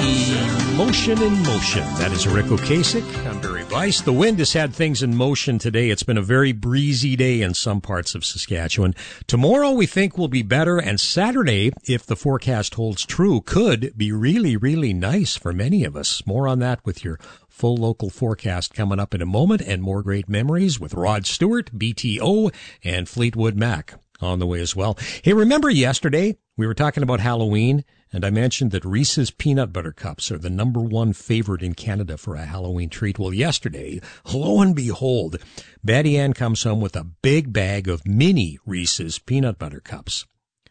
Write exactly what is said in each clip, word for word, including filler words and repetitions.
Motion in motion. That is Rick Ocasek. I'm Barry Weiss. The wind has had things in motion today. It's been a very breezy day in some parts of Saskatchewan. Tomorrow we think will be better, and Saturday, if the forecast holds true, could be really, really nice for many of us. More on that with your full local forecast coming up in a moment, and more great memories with Rod Stewart, B T O, and Fleetwood Mac on the way as well. Hey, remember yesterday we were talking about Halloween, and I mentioned that Reese's Peanut Butter Cups are the number one favorite in Canada for a Halloween treat. Well, yesterday, lo and behold, Betty Ann comes home with a big bag of mini Reese's Peanut Butter Cups.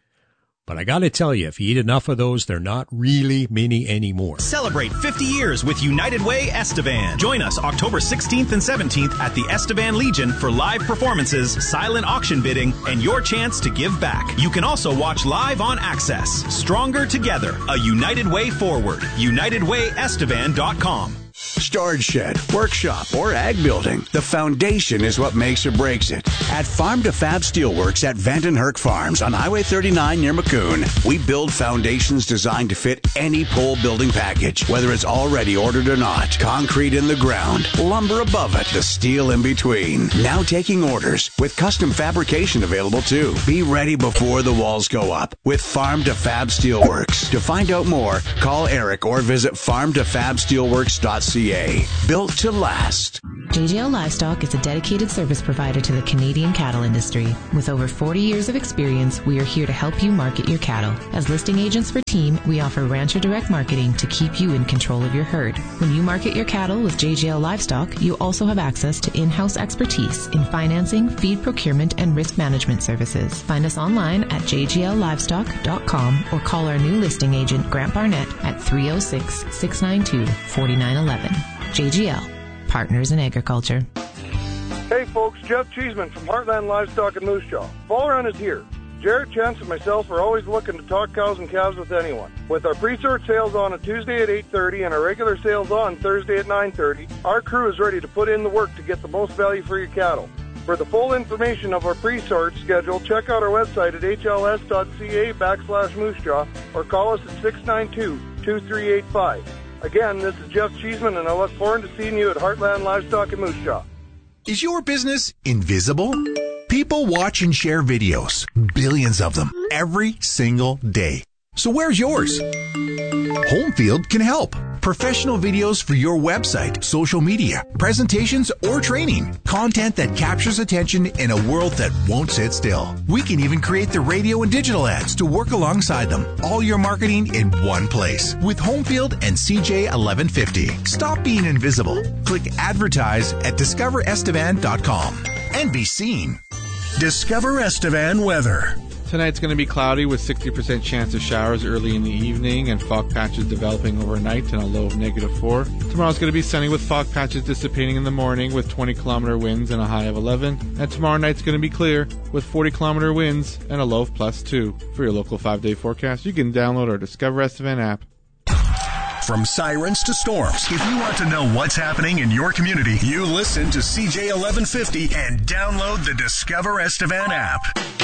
But I gotta tell you, if you eat enough of those, they're not really mini anymore. Celebrate fifty years with United Way Estevan. Join us October sixteenth and seventeenth at the Estevan Legion for live performances, silent auction bidding, and your chance to give back. You can also watch live on Access. Stronger together, a United Way forward. united way estevan dot com. Storage shed, workshop, or ag building. The foundation is what makes or breaks it. At Farm to Fab Steelworks at Vandenherk Farms on Highway thirty-nine near Maccoon, we build foundations designed to fit any pole building package, whether it's already ordered or not. Concrete in the ground, lumber above it, the steel in between. Now taking orders with custom fabrication available too. Be ready before the walls go up with Farm to Fab Steelworks. To find out more, call Eric or visit farm to fab steelworks dot c a. Built to last. J J L Livestock is a dedicated service provider to the Canadian cattle industry. With over forty years of experience, we are here to help you market your cattle. As listing agents for Team, we offer Rancher Direct Marketing to keep you in control of your herd. When you market your cattle with J J L Livestock, you also have access to in-house expertise in financing, feed procurement, and risk management services. Find us online at j g l livestock dot com or call our new listing agent, Grant Barnett, at three oh six, six nine two, four nine one one. J G L, Partners in Agriculture. Hey folks, Jeff Cheeseman from Heartland Livestock in Moose Jaw. Fall Run is here. Jared, Chance, and myself are always looking to talk cows and calves with anyone. With our pre-sort sales on a Tuesday at eight thirty and our regular sales on Thursday at nine thirty, our crew is ready to put in the work to get the most value for your cattle. For the full information of our pre-sort schedule, check out our website at h l s dot c a backslash moose jaw or call us at six nine two, two three eight five. Again, this is Jeff Cheeseman, and I look forward to seeing you at Heartland Livestock in Moose Jaw. Is your business invisible? People watch and share videos, billions of them, every single day. So where's yours? Homefield can help. Professional videos for your website, social media, presentations, or training. Content that captures attention in a world that won't sit still. We can even create the radio and digital ads to work alongside them. All your marketing in one place with Homefield and C J eleven fifty. Stop being invisible. Click advertise at discover estevan dot com and be seen. Discover Estevan weather. Tonight's going to be cloudy with sixty percent chance of showers early in the evening and fog patches developing overnight and a low of negative four. Tomorrow's going to be sunny with fog patches dissipating in the morning with twenty kilometer winds and a high of eleven. And tomorrow night's going to be clear with forty kilometer winds and a low of plus two. For your local five-day forecast, you can download our Discover Estevan app. From sirens to storms, if you want to know what's happening in your community, you listen to C J eleven fifty and download the Discover Estevan app.